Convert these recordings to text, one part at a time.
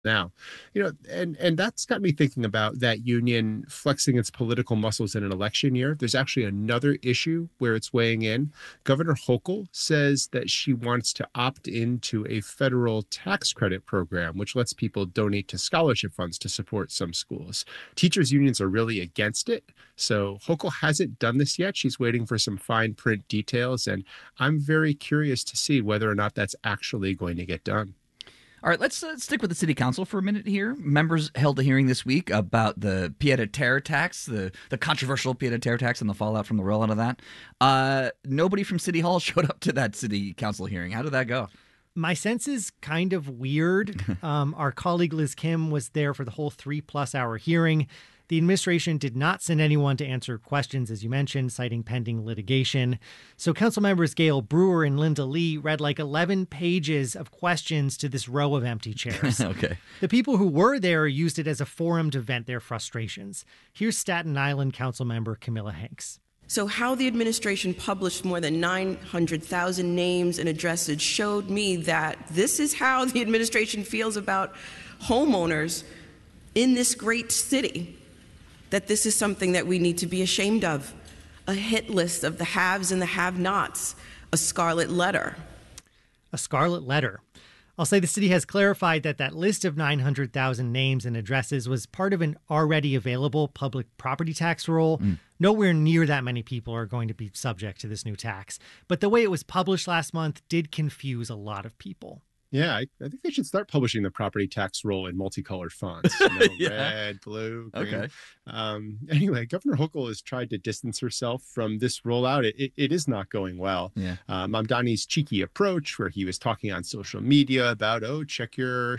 now. And that's got me thinking about that union flexing its political muscles in an election year. There's actually another issue where it's weighing in. Governor Hochul says that she wants to opt into a federal tax credit program, which lets people donate to scholarship funds to support some schools. Teachers unions are really against it. So Hochul hasn't done this yet. She's waiting for some fine print details. And I'm very curious to see whether or not that's actually going to get done. All right, let's stick with the city council for a minute here. Members held a hearing this week about the pied-à-terre tax, the controversial pied-à-terre tax and the fallout from the rollout of that. Nobody from City Hall showed up to that city council hearing. How did that go? My sense is kind of weird. Our colleague Liz Kim was there for the whole 3+ hour hearing. The administration did not send anyone to answer questions, as you mentioned, citing pending litigation. So council members Gail Brewer and Linda Lee read like 11 pages of questions to this row of empty chairs. Okay. The people who were there used it as a forum to vent their frustrations. Here's Staten Island council member Camilla Hanks. So how the administration published more than 900,000 names and addresses showed me that this is how the administration feels about homeowners in this great city, that this is something that we need to be ashamed of. A hit list of the haves and the have-nots, a scarlet letter. A scarlet letter. I'll say the city has clarified that that list of 900,000 names and addresses was part of an already available public property tax roll. Nowhere near that many people are going to be subject to this new tax. But the way it was published last month did confuse a lot of people. Yeah, I think they should start publishing the property tax roll in multicolored fonts. Yeah. Red, blue, green. Okay. Anyway, Governor Hochul has tried to distance herself from this rollout. It is not going well. Yeah. Mamdani's cheeky approach, where he was talking on social media about, check your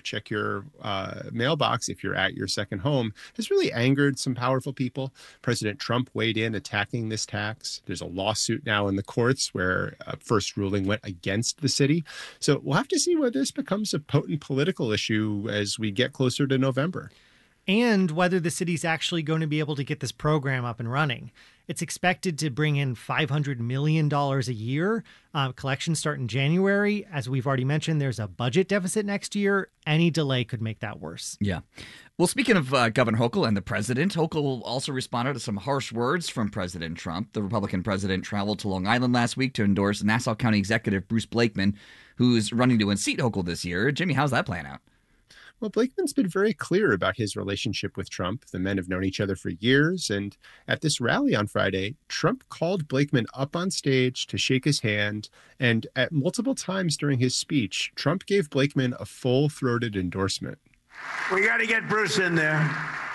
mailbox if you're at your second home, has really angered some powerful people. President Trump weighed in attacking this tax. There's a lawsuit now in the courts where a first ruling went against the city. So we'll have to see whether this becomes a potent political issue as we get closer to November. And whether the city's actually going to be able to get this program up and running. It's expected to bring in $500 million a year. Collections start in January. As we've already mentioned, there's a budget deficit next year. Any delay could make that worse. Yeah. Well, speaking of Governor Hochul and the president, Hochul also responded to some harsh words from President Trump. The Republican president traveled to Long Island last week to endorse Nassau County Executive Bruce Blakeman, who's running to unseat Hochul this year. Jimmy, how's that playing out? Well, Blakeman's been very clear about his relationship with Trump. The men have known each other for years. And at this rally on Friday, Trump called Blakeman up on stage to shake his hand. And at multiple times during his speech, Trump gave Blakeman a full-throated endorsement. We got to get Bruce in there.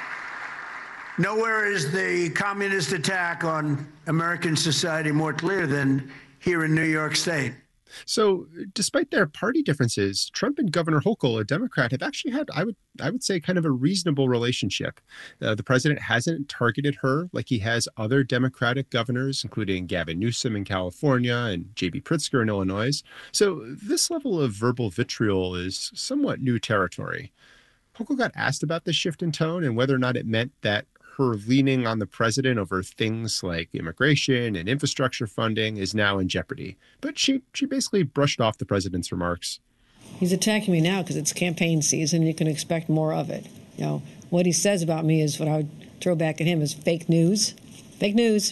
Nowhere is the communist attack on American society more clear than here in New York State. So despite their party differences, Trump and Governor Hochul, a Democrat, have actually had, I would say, kind of a reasonable relationship. The president hasn't targeted her like he has other Democratic governors, including Gavin Newsom in California and J.B. Pritzker in Illinois. So this level of verbal vitriol is somewhat new territory. Hochul got asked about this shift in tone and whether or not it meant that her leaning on the president over things like immigration and infrastructure funding is now in jeopardy. But she basically brushed off the president's remarks. He's attacking me now because it's campaign season. You can expect more of it. You know, what he says about me is what I would throw back at him is fake news. Fake news.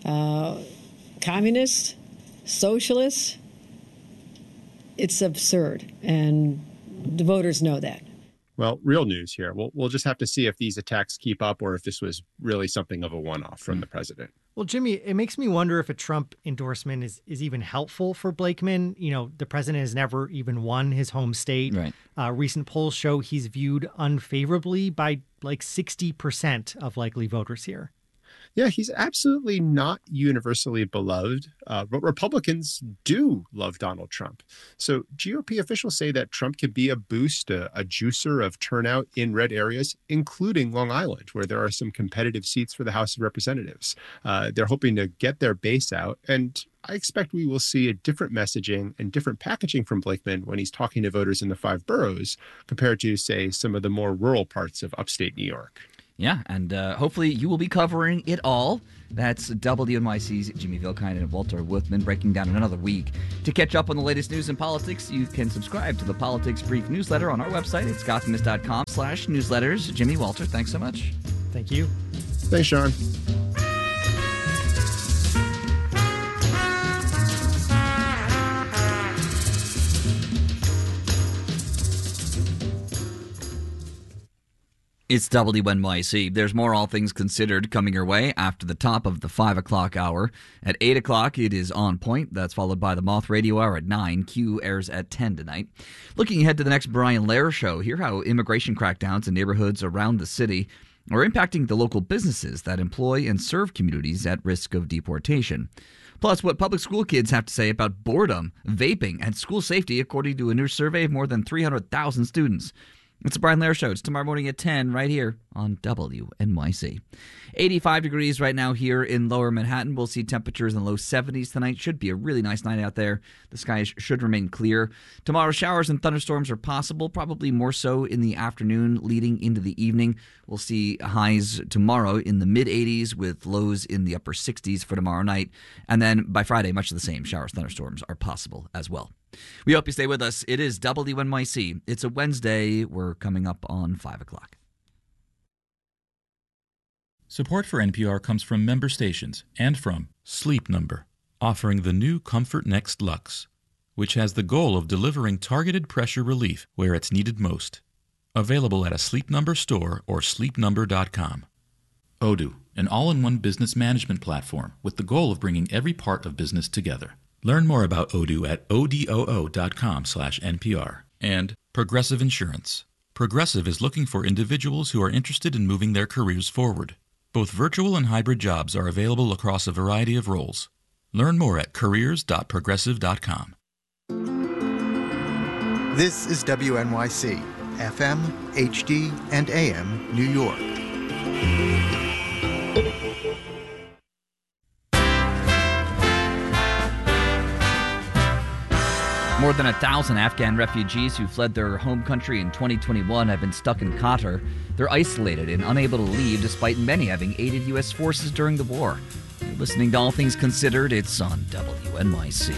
Communists, socialists. It's absurd. And the voters know that. Well, real news here. We'll just have to see if these attacks keep up or if this was really something of a one-off from the president. Well, Jimmy, it makes me wonder if a Trump endorsement is even helpful for Blakeman. You know, the president has never even won his home state. Right. Recent polls show he's viewed unfavorably by like 60% of likely voters here. Yeah, he's absolutely not universally beloved, but Republicans do love Donald Trump. So GOP officials say that Trump could be a boost, a juicer of turnout in red areas, including Long Island, where there are some competitive seats for the House of Representatives. They're hoping to get their base out, and I expect we will see a different messaging and different packaging from Blakeman when he's talking to voters in the 5 boroughs compared to, say, some of the more rural parts of upstate New York. Yeah, and hopefully you will be covering it all. That's WNYC's Jimmy Vilkine and Walter Wuthman breaking down another week. To catch up on the latest news in politics, you can subscribe to the Politics Brief newsletter on our website at scottthemis.com/newsletters. Jimmy, Walter, thanks so much. Thank you. Thanks, Sean. It's WNYC. There's more All Things Considered coming your way after the top of the 5 o'clock hour. At 8 o'clock, it is On Point. That's followed by the Moth Radio Hour at 9. Q airs at 10 tonight. Looking ahead to the next Brian Lehrer show, hear how immigration crackdowns in neighborhoods around the city are impacting the local businesses that employ and serve communities at risk of deportation. Plus, what public school kids have to say about boredom, vaping, and school safety, according to a new survey of more than 300,000 students. It's the Brian Lehrer Show. It's tomorrow morning at 10 right here on WNYC. 85 degrees right now here in lower Manhattan. We'll see temperatures in the low 70s tonight. Should be a really nice night out there. The skies should remain clear. Tomorrow, showers and thunderstorms are possible, probably more so in the afternoon leading into the evening. We'll see highs tomorrow in the mid-80s with lows in the upper 60s for tomorrow night. And then by Friday, much of the same. Showers, thunderstorms are possible as well. We hope you stay with us. It is WNYC. It's a Wednesday. We're coming up on 5 o'clock. Support for NPR comes from member stations and from Sleep Number, offering the new Comfort Next Luxe, which has the goal of delivering targeted pressure relief where it's needed most. Available at a Sleep Number store or sleepnumber.com. Odoo, an all-in-one business management platform with the goal of bringing every part of business together. Learn more about Odoo at odoo.com/NPR. And Progressive Insurance. Progressive is looking for individuals who are interested in moving their careers forward. Both virtual and hybrid jobs are available across a variety of roles. Learn more at careers.progressive.com. This is WNYC, FM, HD, and AM, New York. More than 1,000 Afghan refugees who fled their home country in 2021 have been stuck in Qatar. They're isolated and unable to leave, despite many having aided U.S. forces during the war. You're listening to All Things Considered. It's on WNYC.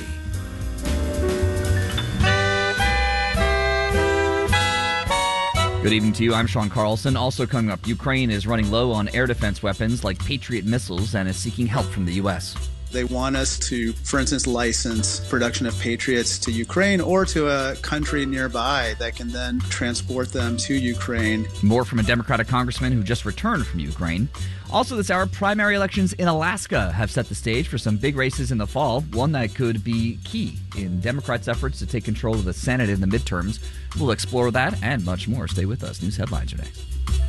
Good evening to you. I'm Sean Carlson. Also coming up, Ukraine is running low on air defense weapons like Patriot missiles and is seeking help from the U.S. They want us to, for instance, license production of Patriots to Ukraine or to a country nearby that can then transport them to Ukraine. More from a Democratic congressman who just returned from Ukraine. Also this hour, primary elections in Alaska have set the stage for some big races in the fall, one that could be key in Democrats' efforts to take control of the Senate in the midterms. We'll explore that and much more. Stay with us. News headlines are next.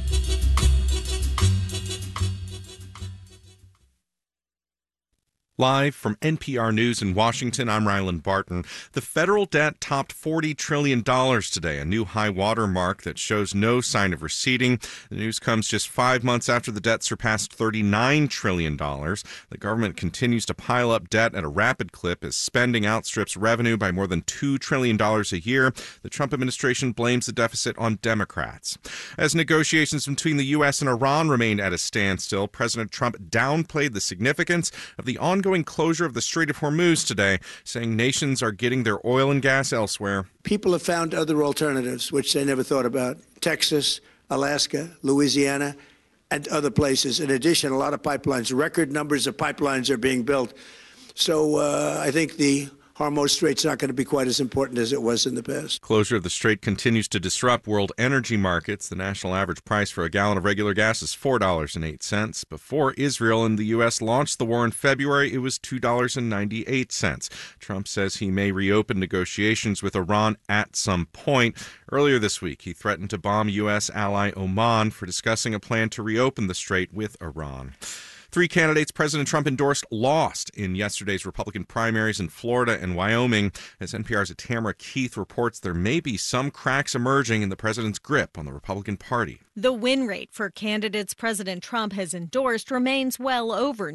Live from NPR News in Washington, I'm Ryland Barton. The federal debt topped $40 trillion today, a new high water mark that shows no sign of receding. The news comes just 5 months after the debt surpassed $39 trillion. The government continues to pile up debt at a rapid clip as spending outstrips revenue by more than $2 trillion a year. The Trump administration blames the deficit on Democrats. As negotiations between the U.S. and Iran remained at a standstill, President Trump downplayed the significance of the ongoing closure of the Strait of Hormuz today, saying nations are getting their oil and gas elsewhere. People have found other alternatives, which they never thought about. Texas, Alaska, Louisiana, and other places. In addition, a lot of pipelines, record numbers of pipelines are being built. So I think the Hormuz Strait's not going to be quite as important as it was in the past. Closure of the strait continues to disrupt world energy markets. The national average price for a gallon of regular gas is $4.08. Before Israel and the U.S. launched the war in February, it was $2.98. Trump says he may reopen negotiations with Iran at some point. Earlier this week, he threatened to bomb U.S. ally Oman for discussing a plan to reopen the strait with Iran. Three candidates President Trump endorsed lost in yesterday's Republican primaries in Florida and Wyoming. As NPR's Tamara Keith reports, there may be some cracks emerging in the president's grip on the Republican Party. The win rate for candidates President Trump has endorsed remains well over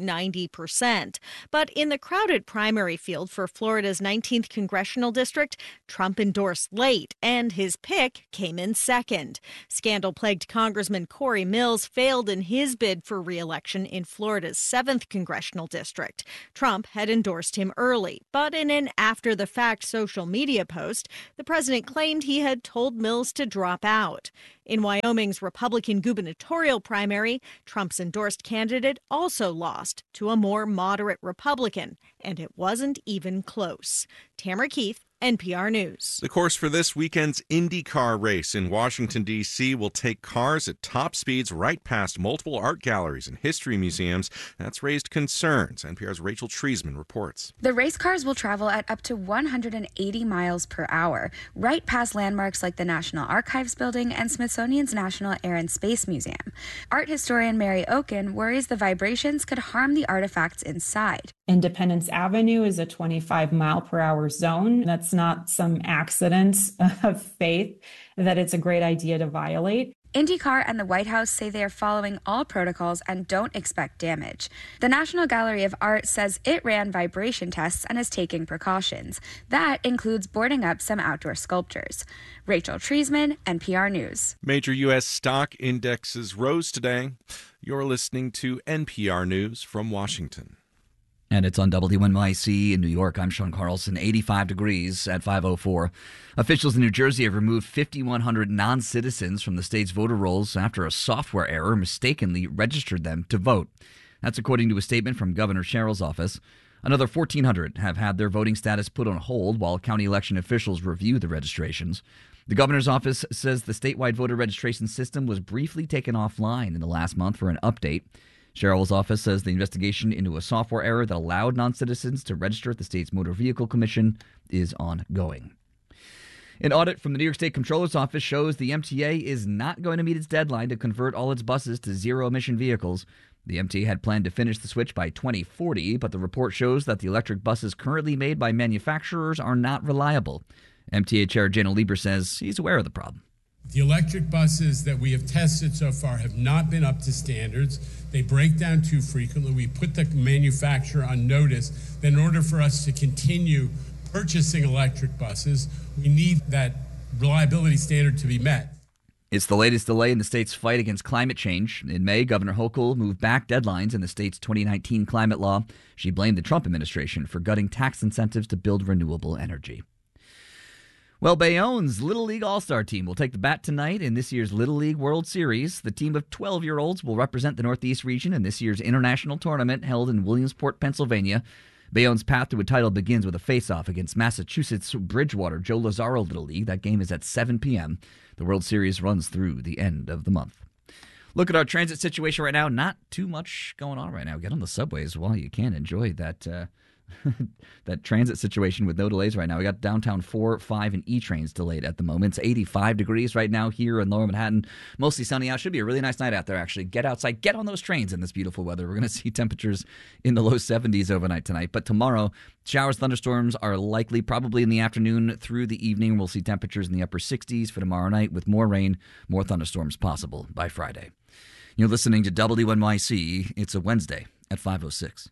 90%. But in the crowded primary field for Florida's 19th congressional district, Trump endorsed late, and his pick came in second. Scandal-plagued Congressman Corey Mills failed in his bid for re-election in Florida's 7th congressional district. Trump had endorsed him early, but in an after-the-fact social media post, the president claimed he had told Mills to drop out. In Wyoming's Republican gubernatorial primary, Trump's endorsed candidate also lost to a more moderate Republican, and it wasn't even close. Tamara Keith, NPR News. The course for this weekend's IndyCar race in Washington, D.C. will take cars at top speeds right past multiple art galleries and history museums. That's raised concerns. NPR's Rachel Treisman reports. The race cars will travel at up to 180 miles per hour, right past landmarks like the National Archives Building and Smithsonian's National Air and Space Museum. Art historian Mary Oken worries the vibrations could harm the artifacts inside. Independence Avenue is a 25-mile-per-hour zone. That's not some accidents of faith that it's a great idea to violate. IndyCar and the White House say they are following all protocols and don't expect damage. The National Gallery of Art says it ran vibration tests and is taking precautions. That includes boarding up some outdoor sculptures. Rachel Treisman, NPR News. Major U.S. stock indexes rose today. You're listening to NPR News from Washington. And it's on WNYC in New York. I'm Sean Carlson. 85 degrees at 5:04. Officials in New Jersey have removed 5,100 non-citizens from the state's voter rolls after a software error mistakenly registered them to vote. That's according to a statement from Governor Sherrill's office. Another 1,400 have had their voting status put on hold while county election officials review the registrations. The governor's office says the statewide voter registration system was briefly taken offline in the last month for an update. Sherrill's office says the investigation into a software error that allowed non-citizens to register at the state's Motor Vehicle Commission is ongoing. An audit from the New York State Comptroller's Office shows the MTA is not going to meet its deadline to convert all its buses to zero-emission vehicles. The MTA had planned to finish the switch by 2040, but the report shows that the electric buses currently made by manufacturers are not reliable. MTA Chair Jano Lieber says he's aware of the problem. The electric buses that we have tested so far have not been up to standards. They break down too frequently. We put the manufacturer on notice that in order for us to continue purchasing electric buses, we need that reliability standard to be met. It's the latest delay in the state's fight against climate change. In May, Governor Hochul moved back deadlines in the state's 2019 climate law. She blamed the Trump administration for gutting tax incentives to build renewable energy. Well, Bayonne's Little League All-Star team will take the bat tonight in this year's Little League World Series. The team of 12-year-olds will represent the Northeast region in this year's international tournament held in Williamsport, Pennsylvania. Bayonne's path to a title begins with a face-off against Massachusetts Bridgewater Joe Lazaro Little League. That game is at 7 p.m. The World Series runs through the end of the month. Look at our transit situation right now. Not too much going on right now. Get on the subways while you can. Enjoy that that transit situation with no delays right now. We got downtown 4, 5, and E trains delayed at the moment. It's 85 degrees right now here in Lower Manhattan. Mostly sunny out. Should be a really nice night out there, actually. Get outside. Get on those trains in this beautiful weather. We're going to see temperatures in the low 70s overnight tonight. But tomorrow, showers, thunderstorms are likely probably in the afternoon through the evening. We'll see temperatures in the upper 60s for tomorrow night with more rain, more thunderstorms possible by Friday. You're listening to WNYC. It's a Wednesday at 5:06.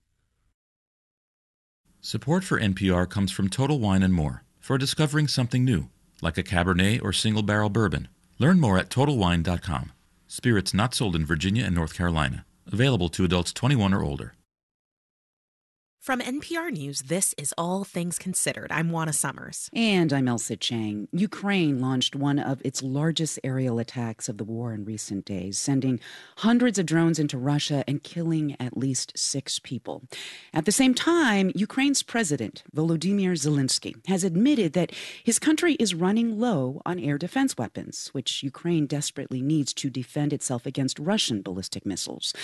Support for NPR comes from Total Wine & More for discovering something new, like a Cabernet or single-barrel bourbon. Learn more at TotalWine.com. Spirits not sold in Virginia and North Carolina. Available to adults 21 or older. From NPR News, this is All Things Considered. I'm Juana Summers. And I'm Elsa Chang. Ukraine launched one of its largest aerial attacks of the war in recent days, sending hundreds of drones into Russia and killing at least 6 people. At the same time, Ukraine's president, Volodymyr Zelensky, has admitted that his country is running low on air defense weapons, which Ukraine desperately needs to defend itself against Russian ballistic missiles.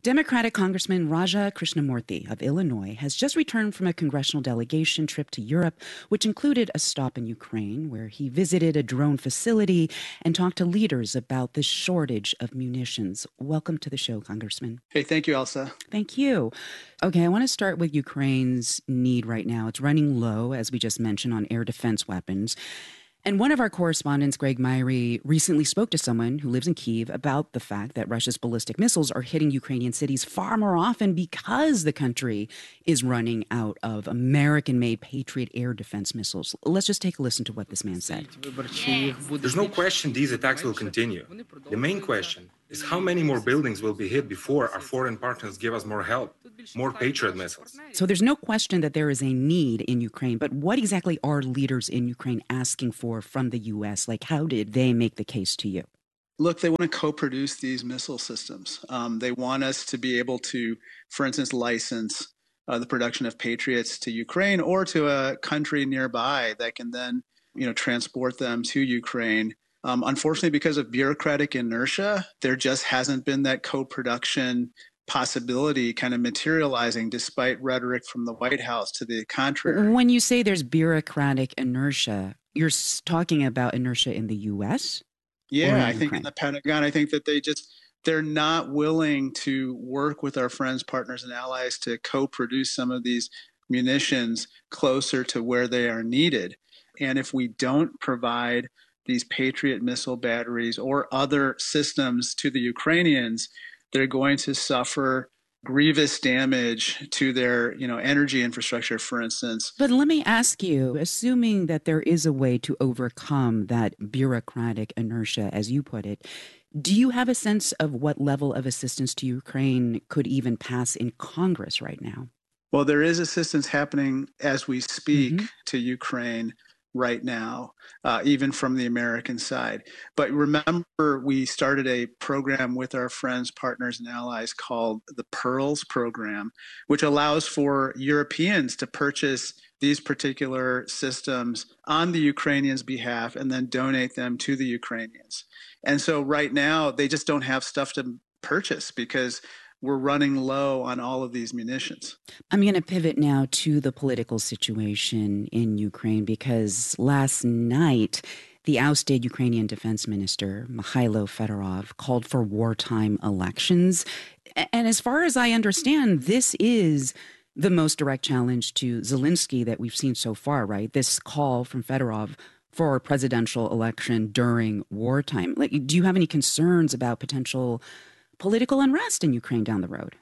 Democratic Congressman Raja Krishnamurthy of Illinois has just returned from a congressional delegation trip to Europe, which included a stop in Ukraine, where he visited a drone facility and talked to leaders about the shortage of munitions. Welcome to the show, Congressman. Hey, thank you, Elsa. Thank you. Okay, I want to start with Ukraine's need right now. It's running low, as we just mentioned, on air defense weapons. And one of our correspondents, Greg Myrie, recently spoke to someone who lives in Kyiv about the fact that Russia's ballistic missiles are hitting Ukrainian cities far more often because the country is running out of American-made Patriot air defense missiles. Let's just take a listen to what this man said. There's no question these attacks will continue. The main question is how many more buildings will be hit before our foreign partners give us more help, more Patriot missiles. So there's no question that there is a need in Ukraine, but what exactly are leaders in Ukraine asking for from the U.S.? Like, how did they make the case to you? Look, they want to co-produce these missile systems. They want us to be able to, for instance, license the production of Patriots to Ukraine or to a country nearby that can then, transport them to Ukraine. Unfortunately, because of bureaucratic inertia, there just hasn't been that co-production possibility kind of materializing despite rhetoric from the White House to the contrary. When you say there's bureaucratic inertia, you're talking about inertia in the U.S.? Yeah, I think in the Pentagon, I think that they're not willing to work with our friends, partners, and allies to co-produce some of these munitions closer to where they are needed. And if we don't provide these Patriot missile batteries or other systems to the Ukrainians, they're going to suffer grievous damage to their, energy infrastructure, for instance. But let me ask you, assuming that there is a way to overcome that bureaucratic inertia, as you put it, do you have a sense of what level of assistance to Ukraine could even pass in Congress right now? Well, there is assistance happening as we speak to Ukraine right now, even from the American side. But remember, we started a program with our friends, partners, and allies called the PEARLS program, which allows for Europeans to purchase these particular systems on the Ukrainians' behalf and then donate them to the Ukrainians. And so right now, they just don't have stuff to purchase because we're running low on all of these munitions. I'm going to pivot now to the political situation in Ukraine because last night, the ousted Ukrainian defense minister, Mikhailo Fedorov, called for wartime elections. And as far as I understand, this is the most direct challenge to Zelensky that we've seen so far, right? This call from Fedorov for a presidential election during wartime. Do you have any concerns about potential political unrest in Ukraine down the road?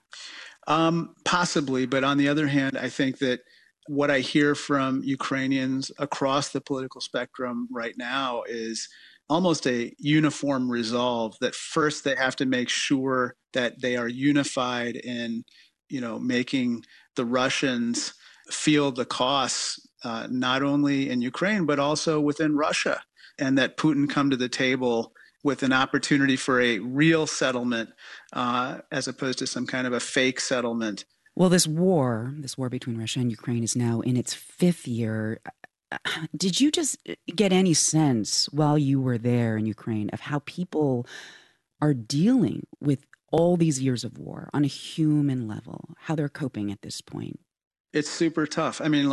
Possibly. But on the other hand, I think that what I hear from Ukrainians across the political spectrum right now is almost a uniform resolve that first they have to make sure that they are unified in, making the Russians feel the costs, not only in Ukraine, but also within Russia, and that Putin come to the table with an opportunity for a real settlement as opposed to some kind of a fake settlement. Well, this war between Russia and Ukraine is now in its fifth year. Did you just get any sense while you were there in Ukraine of how people are dealing with all these years of war on a human level, how they're coping at this point? It's super tough. I mean,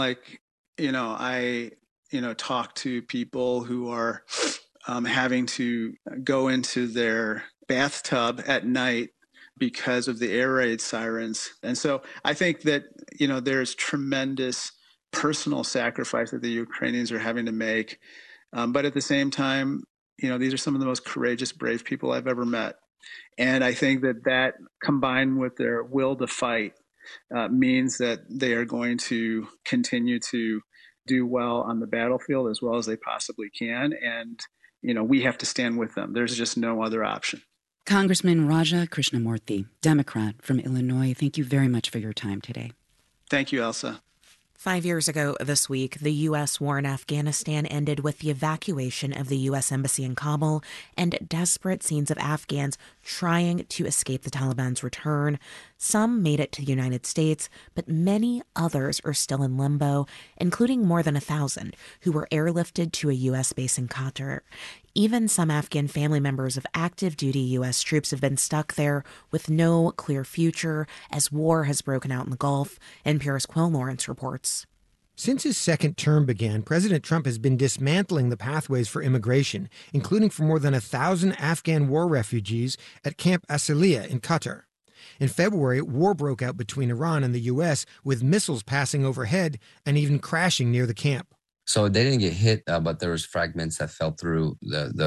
I talk to people who are having to go into their bathtub at night because of the air raid sirens. And so I think that, there's tremendous personal sacrifice that the Ukrainians are having to make. But at the same time, these are some of the most courageous, brave people I've ever met. And I think that combined with their will to fight means that they are going to continue to do well on the battlefield as well as they possibly can. And we have to stand with them. There's just no other option. Congressman Raja Krishnamurthy, Democrat from Illinois, thank you very much for your time today. Thank you, Elsa. 5 years ago this week, the U.S. war in Afghanistan ended with the evacuation of the U.S. Embassy in Kabul and desperate scenes of Afghans trying to escape the Taliban's return. Some made it to the United States, but many others are still in limbo, including more than 1,000 who were airlifted to a U.S. base in Qatar. even some Afghan family members of active duty U.S. troops have been stuck there with no clear future as war has broken out in the Gulf, NPR's Quill Lawrence reports. Since his second term began, President Trump has been dismantling the pathways for immigration, including for more than 1,000 Afghan war refugees at Camp Asiliya in Qatar. In February, war broke out between Iran and the U.S., with missiles passing overhead and even crashing near the camp. So they didn't get hit, but there was fragments that fell through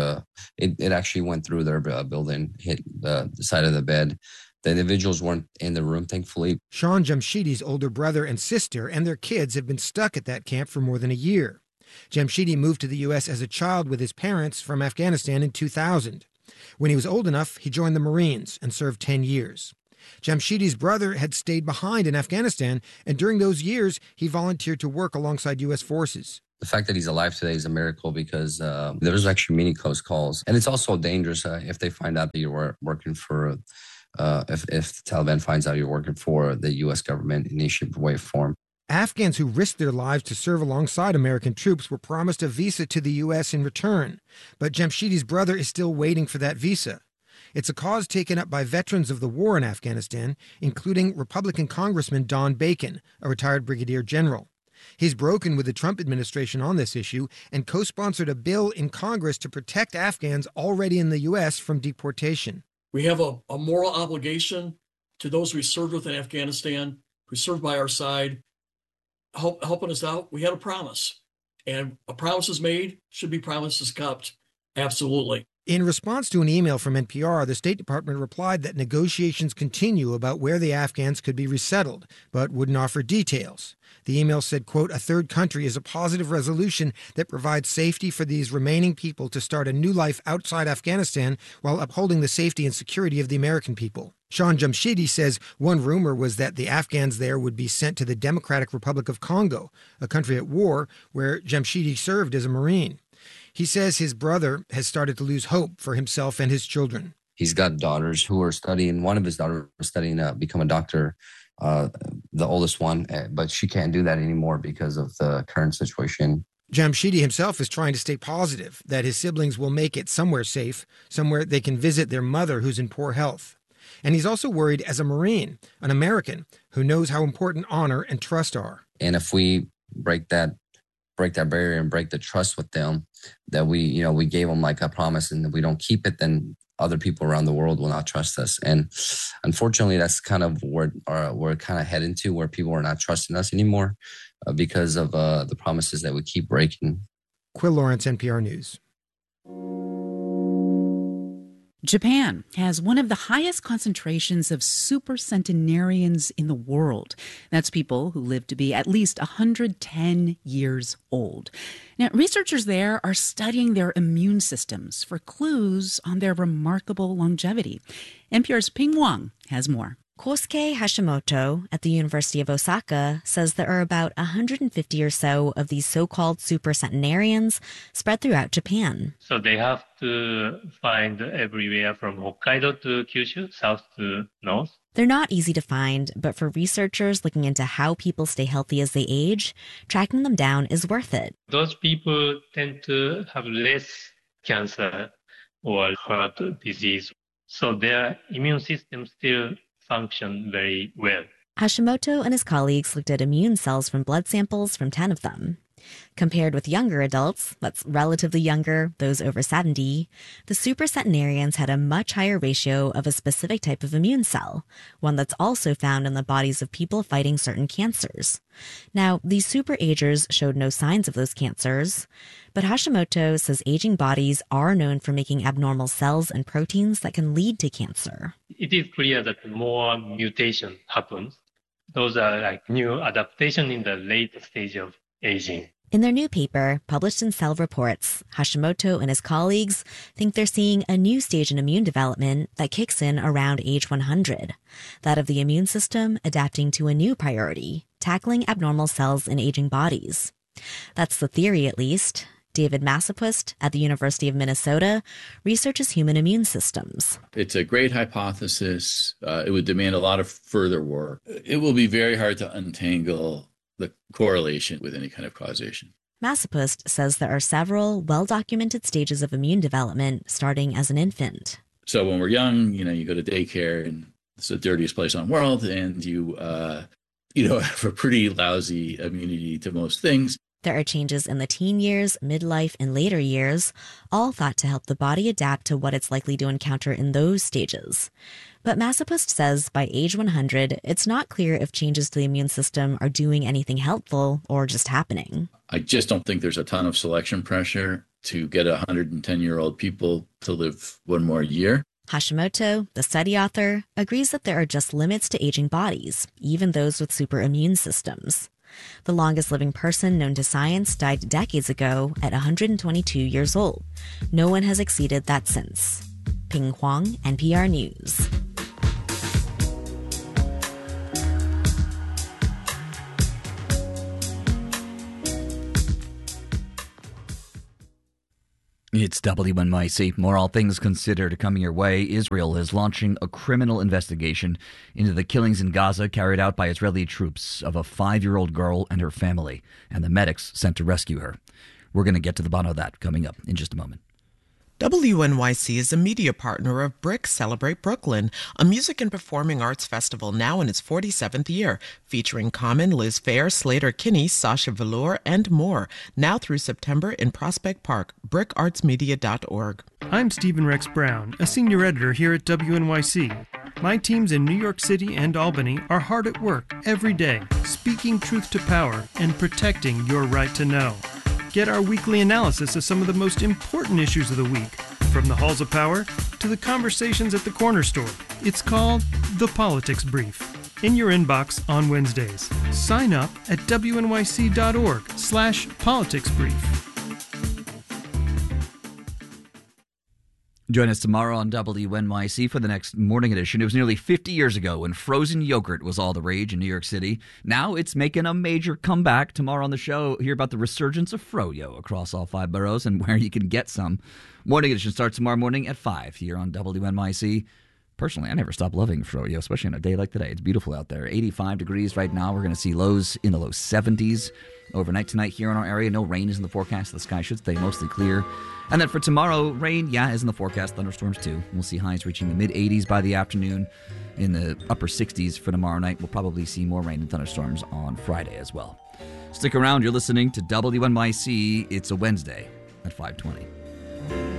it actually went through their building, hit the side of the bed. The individuals weren't in the room, thankfully. Sean Jamshidi's older brother and sister and their kids have been stuck at that camp for more than a year. Jamshidi moved to the U.S. as a child with his parents from Afghanistan in 2000. When he was old enough, he joined the Marines and served 10 years. Jamshidi's brother had stayed behind in Afghanistan, and during those years, he volunteered to work alongside U.S. forces. The fact that he's alive today is a miracle because there was actually many close calls. And it's also dangerous if they find out that you're working for, if the Taliban finds out you're working for the U.S. government in any shape or way or form. Afghans who risked their lives to serve alongside American troops were promised a visa to the U.S. in return. But Jamshidi's brother is still waiting for that visa. It's a cause taken up by veterans of the war in Afghanistan, including Republican Congressman Don Bacon, a retired brigadier general. He's broken with the Trump administration on this issue and co-sponsored a bill in Congress to protect Afghans already in the U.S. from deportation. We have a moral obligation to those we served with in Afghanistan, who served by our side, helping us out. We had a promise, and a promise is made, should be promises kept. Absolutely. In response to an email from NPR, the State Department replied that negotiations continue about where the Afghans could be resettled, but wouldn't offer details. The email said, quote, "A third country is a positive resolution that provides safety for these remaining people to start a new life outside Afghanistan while upholding the safety and security of the American people." Sean Jamshidi says one rumor was that the Afghans there would be sent to the Democratic Republic of Congo, a country at war where Jamshidi served as a Marine. He says his brother has started to lose hope for himself and his children. He's got daughters who are studying. One of his daughters was studying to become a doctor, the oldest one, but she can't do that anymore because of the current situation. Jamshidi himself is trying to stay positive that his siblings will make it somewhere safe, somewhere they can visit their mother who's in poor health. And he's also worried as a Marine, an American, who knows how important honor and trust are. And if we break that barrier and break the trust with them, that we gave them like a promise, and that we don't keep it, then other people around the world will not trust us. And unfortunately, that's kind of where we're kind of heading to, where people are not trusting us anymore because of the promises that we keep breaking. Quill Lawrence, NPR News. Japan has one of the highest concentrations of supercentenarians in the world. That's people who live to be at least 110 years old. Now, researchers there are studying their immune systems for clues on their remarkable longevity. NPR's Ping Wang has more. Kosuke Hashimoto at the University of Osaka says there are about 150 or so of these so-called supercentenarians spread throughout Japan. So they have to find everywhere from Hokkaido to Kyushu, south to north. They're not easy to find, but for researchers looking into how people stay healthy as they age, tracking them down is worth it. Those people tend to have less cancer or heart disease, so their immune system still function very well. Hashimoto and his colleagues looked at immune cells from blood samples from 10 of them. Compared with younger adults, that's relatively younger, those over 70, the supercentenarians had a much higher ratio of a specific type of immune cell, one that's also found in the bodies of people fighting certain cancers. Now, these superagers showed no signs of those cancers, but Hashimoto says aging bodies are known for making abnormal cells and proteins that can lead to cancer. It is clear that more mutation happens. Those are like new adaptation in the late stage of aging. In their new paper, published in Cell Reports, Hashimoto and his colleagues think they're seeing a new stage in immune development that kicks in around age 100, that of the immune system adapting to a new priority, tackling abnormal cells in aging bodies. That's the theory, at least. David Massapust at the University of Minnesota researches human immune systems. It's a great hypothesis. It would demand a lot of further work. It will be very hard to untangle the correlation with any kind of causation. Massapust says there are several well-documented stages of immune development starting as an infant. So when we're young, you go to daycare and it's the dirtiest place on the world, and you have a pretty lousy immunity to most things. There are changes in the teen years, midlife, and later years, all thought to help the body adapt to what it's likely to encounter in those stages. But Massapust says by age 100, it's not clear if changes to the immune system are doing anything helpful or just happening. I just don't think there's a ton of selection pressure to get 110-year-old people to live one more year. Hashimoto, the study author, agrees that there are just limits to aging bodies, even those with super immune systems. The longest living person known to science died decades ago at 122 years old. No one has exceeded that since. Ping Huang, NPR News. It's WNYC. More All Things Considered coming your way. Israel is launching a criminal investigation into the killings in Gaza carried out by Israeli troops of a 5-year-old girl and her family, and the medics sent to rescue her. We're going to get to the bottom of that coming up in just a moment. WNYC is a media partner of BRIC Celebrate Brooklyn, a music and performing arts festival now in its 47th year, featuring Common, Liz Phair, Slater Kinney, Sasha Velour, and more, now through September in Prospect Park, bricartsmedia.org. I'm Stephen Rex Brown, a senior editor here at WNYC. My teams in New York City and Albany are hard at work every day, speaking truth to power and protecting your right to know. Get our weekly analysis of some of the most important issues of the week, from the halls of power to the conversations at the corner store. It's called The Politics Brief, in your inbox on Wednesdays. Sign up at wnyc.org/politicsbrief. Join us tomorrow on WNYC for the next morning edition. It was nearly 50 years ago when frozen yogurt was all the rage in New York City. Now it's making a major comeback. Tomorrow on the show, hear about the resurgence of froyo across all 5 boroughs and where you can get some. Morning edition starts tomorrow morning at 5 here on WNYC. Personally, I never stop loving froyo, especially on a day like today. It's beautiful out there. 85 degrees right now. We're going to see lows in the low 70s overnight tonight here in our area. No rain is in the forecast. The sky should stay mostly clear. And then for tomorrow, rain, is in the forecast. Thunderstorms, too. We'll see highs reaching the mid-80s by the afternoon. In the upper 60s for tomorrow night. We'll probably see more rain and thunderstorms on Friday as well. Stick around. You're listening to WNYC. It's a Wednesday at 5:20.